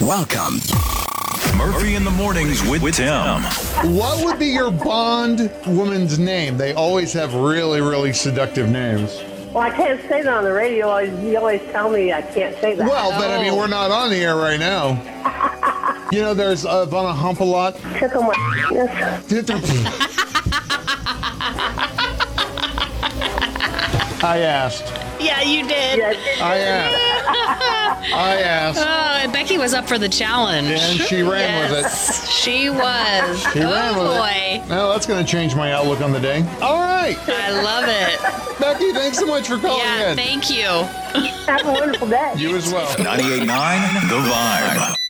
Welcome. Murphy in the Mornings with Tim. What would be your Bond woman's name? They always have really, really seductive names. Well, I can't say that on the radio. You always tell me I can't say that. Well, but I mean, we're not on the air right now. You know, there's Vanna Hump-a-Lot. Tickle my I asked. Yeah, you did. I asked. Oh, and Becky was up for the challenge. And she ran with it. She was. She ran with it. Well, that's going to change my outlook on the day. All right. I love it. Becky, thanks so much for calling in. Thank you. Have a wonderful day. You as well. 98.9 The Vibe.